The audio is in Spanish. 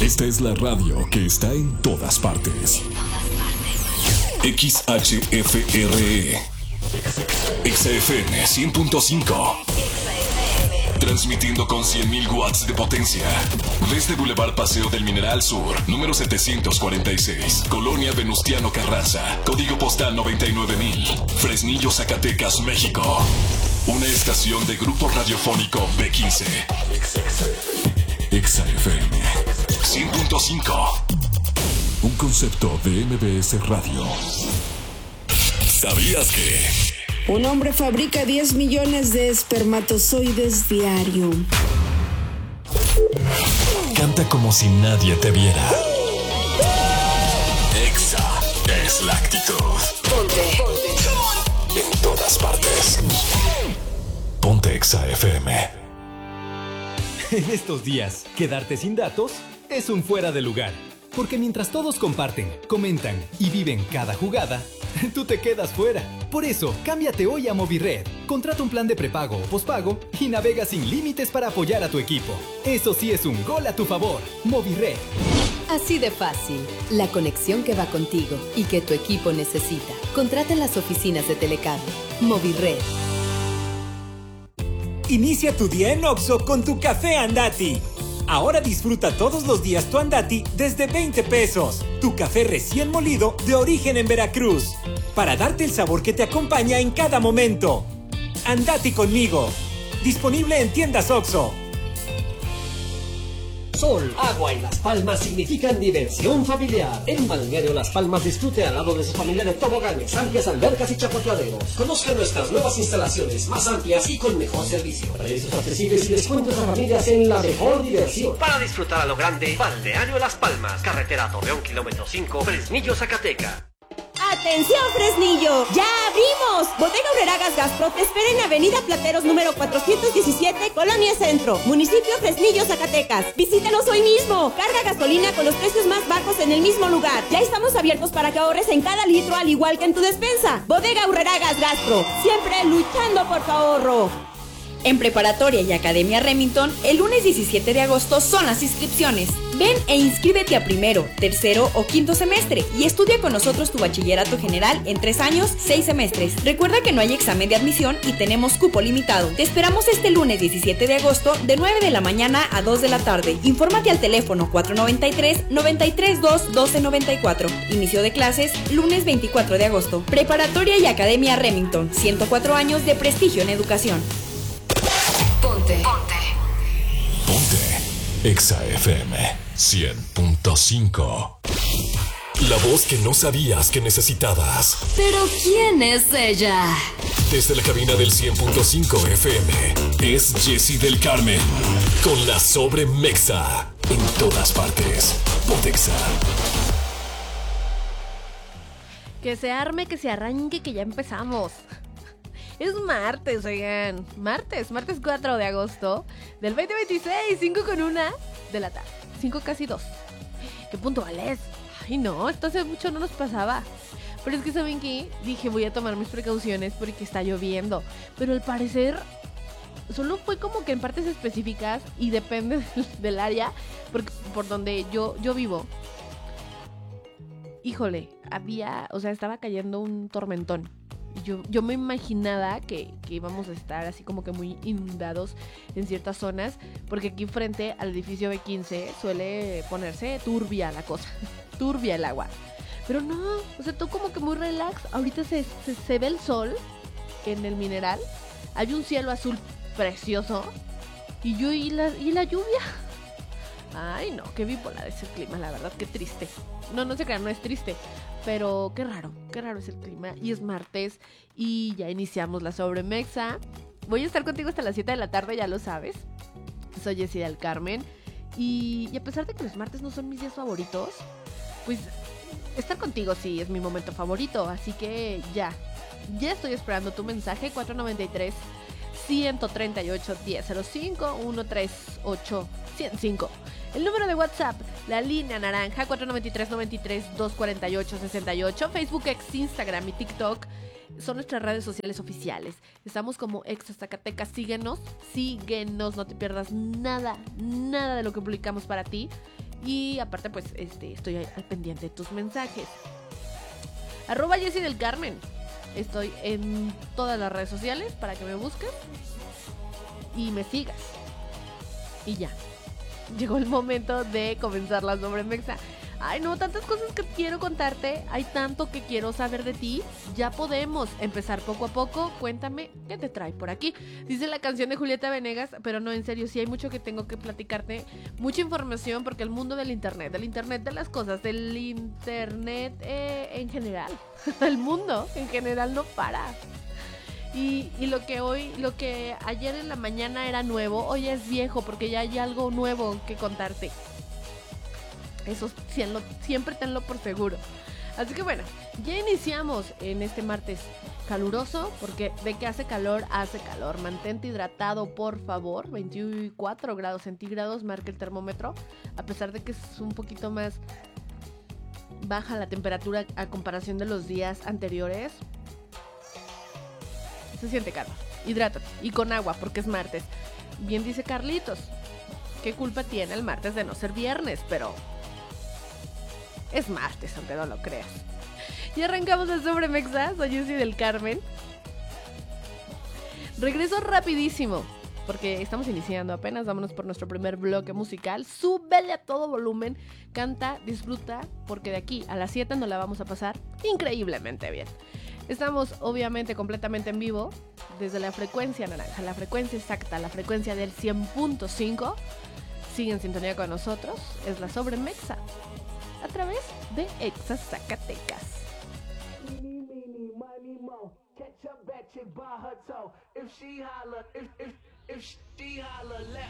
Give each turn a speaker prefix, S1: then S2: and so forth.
S1: Esta es la radio que está en todas partes. XHFRE XFM 100.5. Transmitiendo con 100.000 watts de potencia. Desde Boulevard Paseo del Mineral Sur, número 746, Colonia Venustiano Carranza, código postal 99,000, Fresnillo, Zacatecas, México. Una estación de Grupo Radiofónico B15. XFM 100.5. Un concepto de MBS Radio. ¿Sabías que?
S2: Un hombre fabrica 10 millones de espermatozoides diario.
S1: Canta como si nadie te viera. Exa es la actitud.
S2: Ponte.
S1: En todas partes. Ponte Exa FM.
S3: En estos días, quedarte sin datos es un fuera de lugar. Porque mientras todos comparten, comentan y viven cada jugada, tú te quedas fuera. Por eso, cámbiate hoy a Movired. Contrata un plan de prepago o pospago y navega sin límites para apoyar a tu equipo. Eso sí es un gol a tu favor. Movired.
S4: Así de fácil. La conexión que va contigo y que tu equipo necesita. Contrata en las oficinas de Telecable. Movired.
S5: Inicia tu día en Oxxo con tu café Andati. Ahora disfruta todos los días tu Andati desde 20 pesos. Tu café recién molido de origen en Veracruz. Para darte el sabor que te acompaña en cada momento. Andati conmigo. Disponible en tiendas Oxxo.
S6: Sol, agua y Las Palmas significan diversión familiar. En Balneario Las Palmas disfrute al lado de su familia de toboganes, amplias albercas y chapoteaderos. Conozca nuestras nuevas instalaciones más amplias y con mejor servicio. Precios accesibles y descuentos a familias en la mejor diversión. Para disfrutar a lo grande, Balneario Las Palmas, carretera Torreón, kilómetro 5, Fresnillo, Zacatecas.
S7: ¡Atención, Fresnillo! ¡Ya abrimos! Bodega Aurreragas Gastro te espera en Avenida Plateros número 417, Colonia Centro, municipio Fresnillo, Zacatecas. Visítanos hoy mismo. Carga gasolina con los precios más bajos en el mismo lugar. Ya estamos abiertos para que ahorres en cada litro, al igual que en tu despensa. Bodega Aurreragas Gastro, siempre luchando por tu ahorro.
S8: En Preparatoria y Academia Remington, el lunes 17 de agosto son las inscripciones. Ven e inscríbete a primero, tercero o quinto semestre y estudia con nosotros tu bachillerato general en 3 años, 6 semestres. Recuerda que no hay examen de admisión y tenemos cupo limitado. Te esperamos este lunes 17 de agosto de 9 de la mañana a 2 de la tarde. Infórmate al teléfono 493-932-1294. Inicio de clases lunes 24 de agosto. Preparatoria y Academia Remington, 104 años de prestigio en educación.
S4: Ponte.
S1: Exa FM 100.5. La voz que no sabías que necesitabas.
S4: ¿Pero quién es ella?
S1: Desde la cabina del 100.5 FM es Jessie del Carmen con la Sobremexa en todas partes. Ponte Exa.
S9: Que se arme, que se arranque, que ya empezamos. Es martes, oigan. Martes 4 de agosto del 2026, 5 con 1 de la tarde. 5 casi 2. ¿Qué puntual es? Ay, no, esto hace mucho no nos pasaba. Pero es que, ¿saben qué? Dije, voy a tomar mis precauciones porque está lloviendo. Pero al parecer, solo fue como que en partes específicas y depende del área por donde yo vivo. Híjole, estaba cayendo un tormentón. Yo me imaginaba que íbamos a estar así como que muy inundados en ciertas zonas, porque aquí frente al edificio B15 suele ponerse turbia la cosa, turbia el agua. Pero no, todo como que muy relax. Ahorita se ve el sol en el mineral, hay un cielo azul precioso y la lluvia. Ay, no, qué bipolar es el clima, la verdad, qué triste. No se crean, no es triste, pero qué raro es el clima. Y es martes y ya iniciamos la Sobremexa. Voy a estar contigo hasta las 7 de la tarde, ya lo sabes. Soy Jessie del Carmen. Y a pesar de que los martes no son mis días favoritos, pues estar contigo sí es mi momento favorito. Así que ya estoy esperando tu mensaje. 493 138 1005 138 105. El número de WhatsApp, la línea naranja, 493-93-248-68. Facebook, X, Instagram y TikTok son nuestras redes sociales oficiales. Estamos como Exa Zacatecas. Síguenos, no te pierdas nada de lo que publicamos para ti. Y aparte, pues, estoy al pendiente de tus mensajes. @Jessy del Carmen. Estoy en todas las redes sociales para que me busques y me sigas. Y ya. Llegó el momento de comenzar la Sobremexa. Ay, no, tantas cosas que quiero contarte. Hay tanto que quiero saber de ti. Ya podemos empezar poco a poco. Cuéntame qué te trae por aquí. Dice la canción de Julieta Venegas, pero no, en serio, sí hay mucho que tengo que platicarte. Mucha información, porque el mundo del internet de las cosas, del internet en general, el mundo en general no para. Y lo que ayer en la mañana era nuevo, hoy es viejo, porque ya hay algo nuevo que contarte. Eso siempre tenlo por seguro. Así que bueno, ya iniciamos en este martes caluroso, porque de que hace calor, hace calor. Mantente hidratado, por favor. 24 grados centígrados marca el termómetro, a pesar de que es un poquito más baja la temperatura a comparación de los días anteriores. Se siente calor. Hidrátate, y con agua, porque es martes. Bien dice Carlitos, ¿qué culpa tiene el martes de no ser viernes? Pero es martes, aunque no lo creas. Y arrancamos el Sobremexa. Soy Jessy del Carmen. Regreso rapidísimo, porque estamos iniciando apenas. Vámonos por nuestro primer bloque musical. Súbele a todo volumen. Canta, disfruta, porque de aquí a las 7 nos la vamos a pasar increíblemente bien. Estamos obviamente completamente en vivo desde la frecuencia naranja, la frecuencia exacta, la frecuencia del 100.5. Sigue en sintonía con nosotros. Es la Sobremexa a través de Exa Zacatecas.
S10: Catch her, bet you by her toe. If she holler, if she holler, let